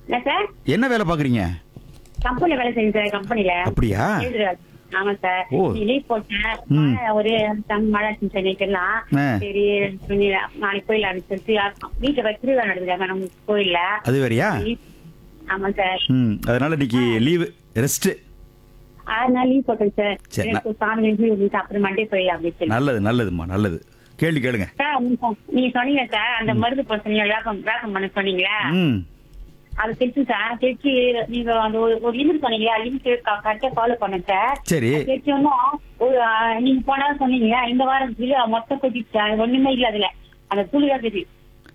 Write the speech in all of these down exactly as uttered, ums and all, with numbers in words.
என்ன சார்? என்ன வேலை பாக்குறீங்க? கம்பெனி வேலை செய்யுங்க சார், கம்பெனில. அப்படியா? ஆமா சார். ஓ. லீவ் போட்டேன். ம். மழை ஒரு தம் மழை செஞ்சு நிக்கலாம். ஆ. சரி துணி நாளைக்கு போயிடலாம்னு சொல்லிட்டு வீட்டுல போய் திருவிழா நடந்துருக்காங்க நம்ம கோயில்ல. அது வேறயா? ஆமா சார். ம் அதனால இன்னைக்கு லீவு, ரெஸ்ட். அதனால லீவ் போட்டேன் சார். சரி, நான்- எனக்கு சாமி எழுதி அப்புறம் மண்டே போயிடலாம் அப்படின்னு சொல்லி. நல்லது நல்லதும்மா, நல்லது. கேள்வி கேளுங்க. சார் நீங்க- நீங்க சொன்னீங்க சார் அந்த மருந்து போட சொன்னீங்க வேப்பம் வேப்பம் பண்ண சொன்னீங்களா? ம் அது தெரிச்சு சார் தெரிச்சு நீங்க அந்த ஒரு ஒரு லிமிட் சொன்னீங்களா? லிமிட் கரெக்டா ஃபாலோ பண்ணேன் சார். சரி. தெரிச்சோன்னா ஒரு ஆ, நீங்க போனா சொன்னீங்க இந்த வாரம் இல்ல மொத்தம் கொட்டிச்சு அது ஒண்ணுமே இல்ல அதுல அந்த துளியா தெரியும்.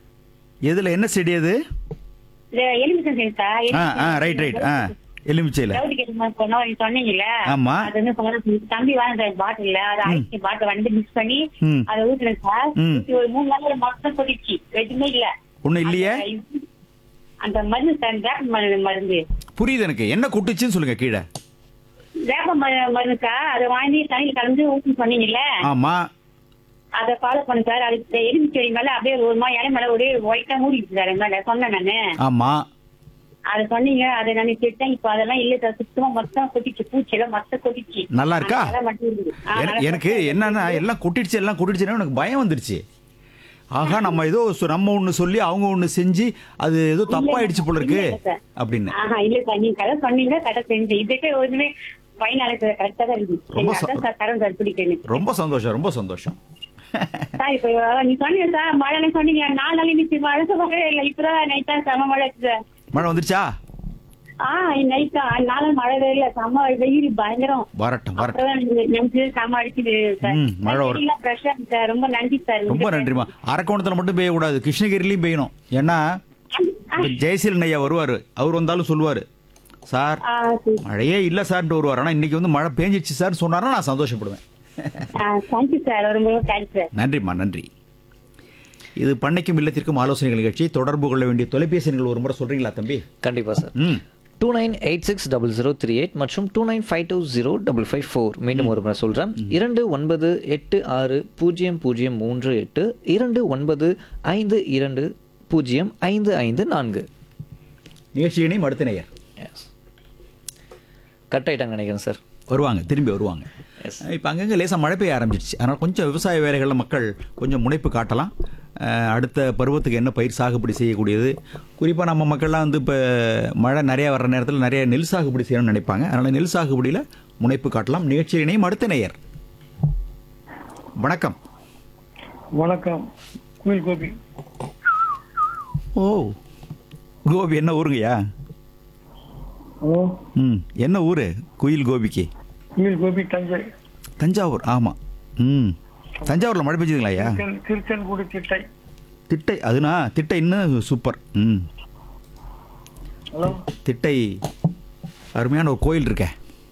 எதுல என்ன செடி அது? எலுமிச்சம் சரி சார். ஆ ஆ ரைட் ரைட். ஆ எலுமிச்சையில. ரவுடி கேட்டு சொன்னா நீங்க சொன்னீங்கல்ல. ஆமா. அது வந்து சொன்ன தம்பி வாங்க பாட்டில் அது ஐஸ் பாட்டில் வந்து மிக்ஸ் பண்ணி ம். அதை ஊத்துறேன் சார். ம். ஊத்தி ஒரு மூணு நாள்ல மொத்தம் கொட்டிச்சு எதுவுமே இல்ல. ஒண்ணும் இல்லையே? அந்த- அந்த மருந்து சார் வேப்ப மருந்து மருந்து புரியுது எனக்கு. என்ன குட்டுச்சுன்னு சொல்லுங்க கீழே. வேப்ப ம- மருந்து சார் அதை வாங்கி தண்ணியில் கலந்து ஊற்றி சொன்னீங்கல்ல ஆமா. அதை ஃபாலோ பண்ணு சார். அதுக்கு எலும்பு செடி மேல அப்படியே ஒரு மாதிரி இலை மேல ஒரே ஒயிட்டா மூடிடுச்சு சார். மேல சொன்னேன் நானு. ஆமா. அதை சொன்னீங்க அதை நான் கேட்டேன். இப்ப அதெல்லாம் இல்ல சார். சுத்தமா மொத்தம் கொட்டிச்சு பூச்செல்லாம் மொத்தம் கொட்டிச்சு. நல்லா இருக்கா? அதை மட்டும் இருக்குது. ஆ, என- நல்லா எனக்கு இருக்கு. என்னன்னா எல்லாம் கொட்டிடுச்சு எல்லாம் கொட்டிடுச்சுன்னா எனக்கு பயம் வந்துருச்சு. ஆகா நம்ம ஏதோ சொ- நம்ம ஒண்ணு சொல்லி அவங்க ஒண்ணு செஞ்சு அது ஏதோ தப்பாயிடுச்சு போல இருக்கு இல்ல சார். அப்படின்னு. ஆஹா இல்ல சார் நீங்க கதை சொன்னீங்க கதை செஞ்சு இதுக்கே ஒண்ணுமே பையனால கரெக்டா தான் இருக்கு. ரொம்ப எனக்கு ச- அதான் சார் தரம் சார் பிடிக்கணும் ரொம்ப சந்தோஷம், ரொம்ப சந்தோஷம். சார். இப்ப நீ சொன்னீங்க சார் மழை சொன்னீங்க நாலு நாள் இன்னைக்கு மழை சொல்லவே இல்லை. இப்பதான் நைட் தான் செம மழை இருக்கு சார். மழை வந்துருச்சா? ஆஹ் நைட் நாளும் மழை இல்ல செம வெயில் பயங்கரம். வரட்டும் வரட்டும். அப்புறம் நமக்கு செம அடிக்குது சார். ம், மழை வரும். செடியெல்லாம் fresh ஆ இருக்கு சார். ரொம்ப நன்றி சார். ரொம்ப நன்றிமா. அரக்கோணத்துல மட்டும் பெய்யக்கூடாது, கிருஷ்ணகிரிலையும் பெய்யணும். ஏன்னா இப்ப ஜெயசீலன் ஐயா வருவாரு, அவர் வந்தாலும் சொல்லுவாரு சார் ஆ, சரி. மழையே இல்ல சார்ன்ட்டு வருவார். ஆனா இன்னைக்கு வந்து மழை பேஞ்சிச்சு சார் சொன்னாருன்னா நான் சந்தோஷப்படுவேன். ஆ, தேங்க்யூ சார். ரொம்ப ரொம்ப தேங்க்ஸ் சார். நன்றிம்மா, நன்றி. இது பண்ணைக்கும் இல்லத்திற்கும் ஆலோசனைகள் நிகழ்ச்சி. தொடர்பு கொள்ள வேண்டிய தொலைபேசி எண்கள் ஒரு முறை சொல்றீங்களா தம்பி? கண்டிப்பா சார். ம் two nine eight six double zero three eight மற்றும் two nine five two zero double five four. மீண்டும் ஒரு முறை சொல்கிறேன். இரண்டு ஒன்பது எட்டு ஆறு பூஜ்ஜியம் பூஜ்ஜியம் மூன்று எட்டு இரண்டு ஒன்பது ஐந்து இரண்டு பூஜ்ஜியம் ஐந்து ஐந்து நான்கு. நிகழ்ச்சியினையும் அடுத்த நேயர் கட் ஆயிட்டாங்க நினைக்கிறேன் சார். வருவாங்க, திரும்பி வருவாங்க. இப்போ அங்கங்கே லேசாக மழை பெய்ய ஆரம்பிச்சிருச்சு. அதனால் கொஞ்சம் விவசாய வேலைகளில் மக்கள் கொஞ்சம் முனைப்பு காட்டலாம். அஹ், அடுத்த பருவத்துக்கு என்ன பயிர் சாகுபடி செய்யக்கூடியது, குறிப்பாக நம்ம மக்கள்லாம் வந்து இப்போ மழை நிறையா வர்ற நேரத்தில் நிறைய நெல் சாகுபடி செய்யணும்னு நினைப்பாங்க. அதனால் நெல் சாகுபடியில் முனைப்பு காட்டலாம். நிகழ்ச்சியினையும் அடுத்த நேயர். வணக்கம். வணக்கம். குயில் கோபி. ஓ கோபி, என்ன ஊருங்கய்யா? ஹலோ. ம் என்ன ஊர் குயில் கோபிக்கு? குயில் கோபி தஞ்சை. தஞ்சாவூர். ஆமாம். ம் தஞ்சாவூரில் மழை பெஞ்சதுங்களா ஐயா? திருச்சென்- திருச்செங்கோடு திட்டை. திட்டை. அதுனா திட்டை இன்னும் சூப்பர். ம் ஹலோ. திட்டை அருமையான ஒரு கோயில் இருக்கே,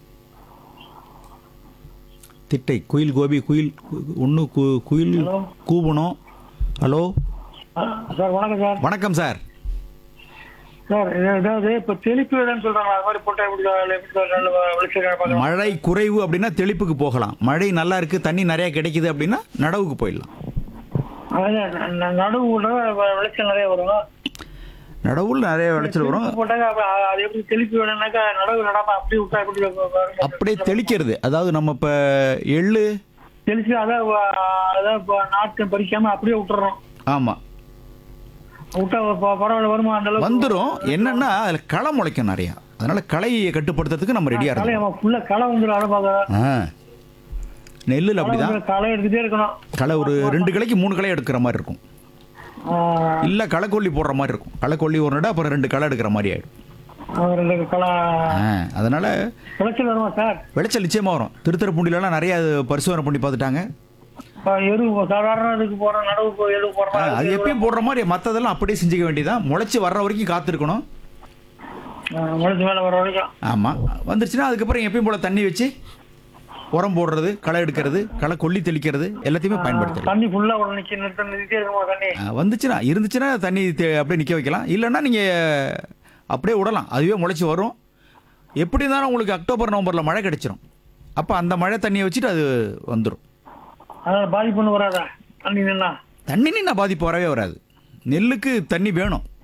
திட்டை. குயில் கோபி குயில் ஒன்று குயில் ஹலோ. கூவணும். ஹலோ ஆ, சார் வணக்கம் சார். வணக்கம் சார். சார் ஏதாவது இப்போ தெளிப்பு வேணும்னு சொல்றாங்க. அது மாதிரி போட்டா எப்படி சார் எப்படி சார் நல்ல விளைச்சல் பார்க்கலாம்? மழை குறைவு அப்படின்னா தெளிப்புக்கு போகலாம். மழை நல்லா இருக்கு, தண்ணி நிறைய கிடைக்குது அப்படின்னா நடவுக்கு போயிடலாம். அதான் ந- நடுவு விட விளைச்சல் நிறைய வரும். நடவுல நிறைய விளைச்சல் வரும். தெளிப்பு போட்டாங்க அப்ப அது எப்படி தெளிப்பு வேணும்னாக்கா நடவு நடாம அப்படியே விட்டா எப்படி வரும்? அப்படியே தெளிக்கிறது, அதாவது நம்ம இப்போ எள்ளு. தெளிச்சு அதான் வ- அதான் இப்ப நாற்று பறிக்காம அப்படியே விட்டுறோம். ஆமாம் விட்டா ப- பரவாயில்ல வருமா அந்த அளவுக்கு? வந்துடும். என்னன்னா அதில் களை முளைக்கும் நிறையா. அதனால களையை கட்டுப்படுத்துறதுக்கு நம்ம ரெடியாக களை இருக்கோம். ஃபுல்லா களை வந்துடும். அதை பார்க்க ஆ நெல்லில் அப்படிதான். களை எடுத்துட்டே இருக்கணும். களை ஒரு ரெண்டு கிளைக்கு மூணு களை எடுக்கிற மாதிரி இருக்கும். ஆ, இல்லை களைக்கொல்லி போடுற மாதிரி இருக்கும். களைக்கொல்லி ஒரு நட அப்புறம் ரெண்டு களை எடுக்கிற மாதிரி ஆகிடும். ஆ, ரெண்டு களை அதனால் விளைச்சல் வருமா சார்? விளைச்சல் நிச்சயமாக வரும். திருத்தரப்பூண்டிலலாம் நிறைய அது பரிசோதனை பண்ணி பார்த்துட்டாங்க. ஆ, எரு சாதாரண இதுக்கு போற நடவு போ- எரு போற ஆ, மாதிரி அது எப்பயும் போடுற மாதிரி மற்றதெல்லாம் அப்படியே செஞ்சுக்க வேண்டியதான். முளைச்சி வர்ற வரைக்கும் காத்திருக்கணும். ஆ, முளைச்சு மேல வர வரைக்கும். ஆமாம், வந்துருச்சுன்னா அதுக்கப்புறம் எப்பயும் போல் தண்ணி வச்சு உரம் போடுறது, களை எடுக்கிறது, களை கொல்லி தெளிக்கிறது எல்லாத்தையுமே பயன்படுத்தலாம். தண்ணி ஃபுல்லா உடனே நிக்க நிறுத்த நிறுத்திட்டே இருக்குமா தண்ணி? ஆ, வந்துச்சுன்னா இருந்துச்சுன்னா தண்ணி தே- அப்படியே நிற்க வைக்கலாம். இல்லைன்னா நீங்கள் அப்படியே விடலாம், அதுவே முளைச்சி வரும். எப்படி இருந்தாலும் உங்களுக்கு அக்டோபர் நவம்பரில் மழை கிடைச்சிரும். அப்போ அந்த மழை தண்ணியை வச்சுட்டு அது வந்துடும். அதனால பாதிப்பு ஒண்ணு வராதா தண்ணி நின்னா? தண்ணி நின்னா பாதிப்பு வரவே வராது. நெல்லுக்கு தண்ணி வேணும்.